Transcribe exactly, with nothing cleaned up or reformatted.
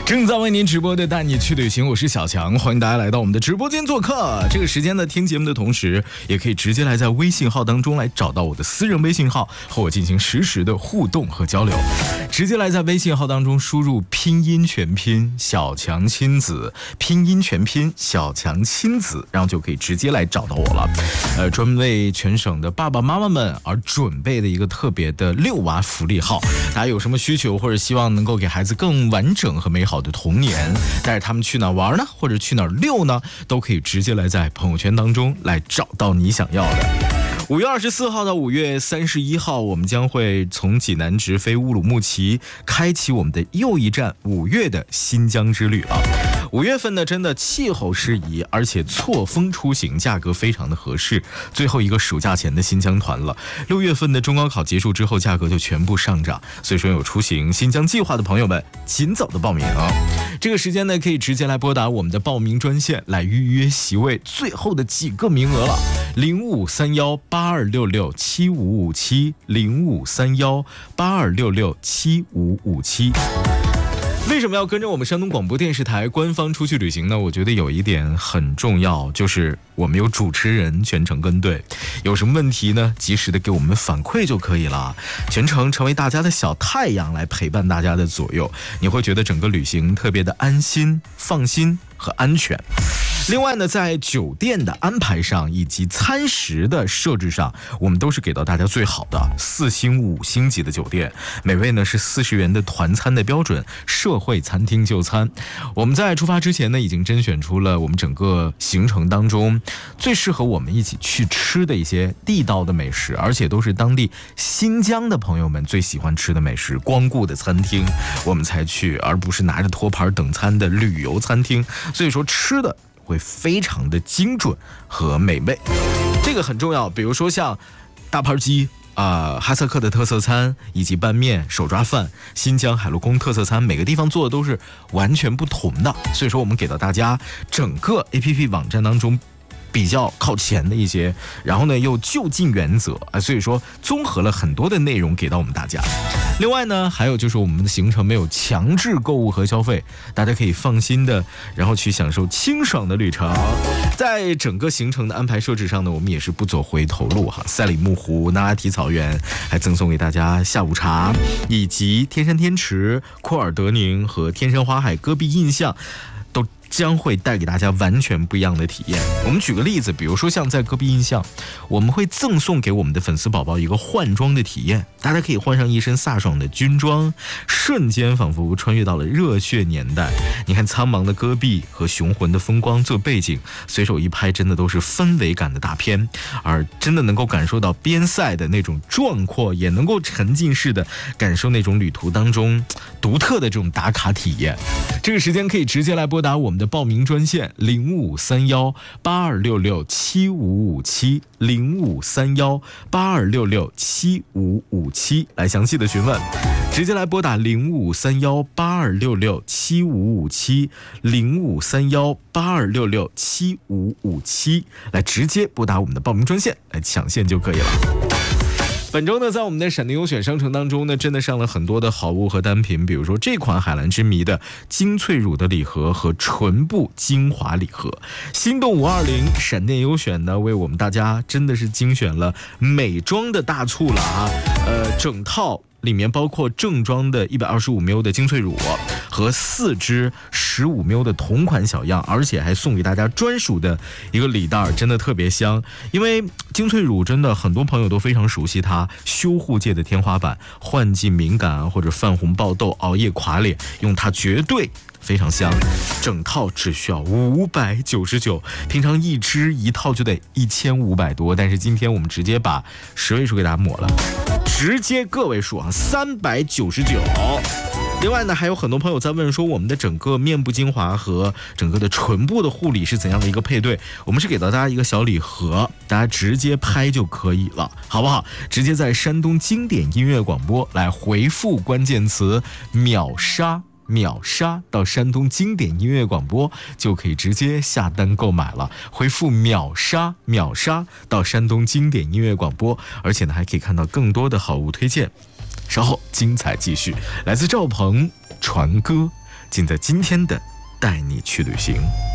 正在为您直播的带你去旅行，我是小强，欢迎大家来到我们的直播间做客。这个时间呢，听节目的同时也可以直接来在微信号当中来找到我的私人微信号，和我进行实时的互动和交流。直接来在微信号当中输入拼音全拼小强亲子，拼音全拼小强亲子，然后就可以直接来找到我了。呃，专门为全省的爸爸妈妈们而准备的一个特别的遛娃福利号，大家有什么需求或者希望能够给孩子更完整和美好的童年，带着他们去哪玩呢，或者去哪遛呢，都可以直接来在朋友圈当中来找到你想要的。五月二十四号到五月三十一号，我们将会从济南直飞乌鲁木齐，开启我们的又一站五月的新疆之旅啊。五月份呢，真的气候适宜，而且错峰出行，价格非常的合适。最后一个暑假前的新疆团了，六月份的中高考结束之后，价格就全部上涨。所以说，有出行新疆计划的朋友们，尽早的报名啊！这个时间呢，可以直接来拨打我们的报名专线来预约席位，最后的几个名额了，零五三幺八二六六七五五七，零五三幺八二六六七五五七。为什么要跟着我们山东广播电视台官方出去旅行呢？我觉得有一点很重要，就是我们有主持人全程跟队，有什么问题呢，及时的给我们反馈就可以了，全程成为大家的小太阳来陪伴大家的左右，你会觉得整个旅行特别的安心、放心和安全。另外呢，在酒店的安排上以及餐食的设置上，我们都是给到大家最好的四星五星级的酒店，每位呢是四十元的团餐的标准社会餐厅就餐。我们在出发之前呢，已经甄选出了我们整个行程当中最适合我们一起去吃的一些地道的美食，而且都是当地新疆的朋友们最喜欢吃的美食，光顾的餐厅我们才去，而不是拿着托盘等餐的旅游餐厅。所以说吃的会非常的精准和美味，这个很重要。比如说像大盘鸡啊、呃，哈萨克的特色餐，以及拌面、手抓饭，新疆海陆空特色餐，每个地方做的都是完全不同的。所以说我们给到大家整个 A P P 网站当中比较靠前的一些，然后呢又就近原则啊，所以说综合了很多的内容给到我们大家。另外呢，还有就是我们的行程没有强制购物和消费，大家可以放心的，然后去享受清爽的旅程。在整个行程的安排设置上呢，我们也是不走回头路哈。赛里木湖、那拉提草原还赠送给大家下午茶，以及天山天池、库尔德宁和天山花海戈壁印象，都将会带给大家完全不一样的体验。我们举个例子，比如说像在戈壁印象，我们会赠送给我们的粉丝宝宝一个换装的体验，大家可以换上一身飒爽的军装，瞬间仿佛穿越到了热血年代。你看苍茫的戈壁和雄浑的风光做背景，随手一拍，真的都是氛围感的大片，而真的能够感受到边塞的那种壮阔，也能够沉浸式的感受那种旅途当中独特的这种打卡体验。这个时间可以直接来拨打我们的报名专线零五三幺八二六六七五五七，零五三幺八二六六七五五七来详细的询问，直接来拨打零五三幺八二六六七五五七，零五三幺八二六六七五五七来直接拨打我们的报名专线来抢线就可以了。本周呢，在我们的闪电优选商城当中呢，真的上了很多的好物和单品，比如说这款海蓝之谜的精粹乳的礼盒和唇部精华礼盒。心动五二零闪电优选呢，为我们大家真的是精选了美妆的大促了啊！呃，整套里面包括正装的一百二十五毫升的精粹乳和四支十五毫升的同款小样，而且还送给大家专属的一个礼袋，真的特别香。因为精粹乳真的很多朋友都非常熟悉它，修护界的天花板，换季敏感或者泛红爆痘、熬夜垮脸，用它绝对非常香。整套只需要五百九十九，平常一支一套就得一千五百多，但是今天我们直接把十位数给大家抹了，直接个位数啊，三百九十九。另外呢，还有很多朋友在问说，我们的整个面部精华和整个的唇部的护理是怎样的一个配对？我们是给到大家一个小礼盒，大家直接拍就可以了，好不好？直接在山东经典音乐广播来回复关键词秒杀秒杀到山东经典音乐广播，就可以直接下单购买了。回复秒杀秒杀到山东经典音乐广播，而且呢还可以看到更多的好物推荐。稍后精彩继续，来自赵鹏传歌， 尽在今天的带你去旅行。